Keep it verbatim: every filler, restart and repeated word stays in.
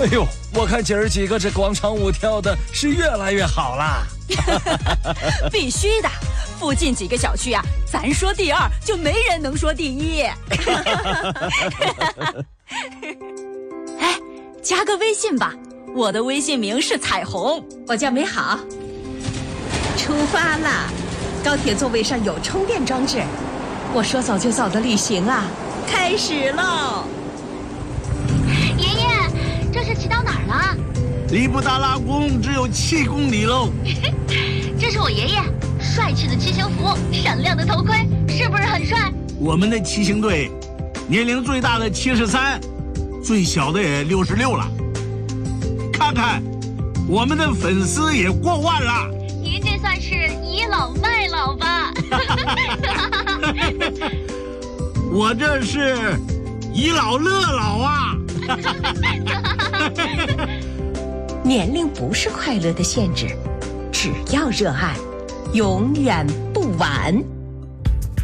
哎呦，我看今儿几个这广场舞跳的是越来越好啦。 必须的，附近几个小区啊，咱说第二就没人能说第一。哎，加个微信吧，我的微信名是彩虹， 我叫美好。出发啦！高铁座位上有充电装置，我说走就走的旅行啊，开始喽！ 爷爷，这是骑到哪儿了？ 离布达拉宫只有七公里喽。 这是我爷爷，帅气的骑行服，闪亮的头盔，是不是很帅？ 我们的骑行队，年龄最大的七十三，最小的也六十六了。看看，我们的粉丝也过万了。 您这算是倚老卖老吧？ 我这是倚老乐老啊！ 年龄不是快乐的限制，只要热爱，永远不晚。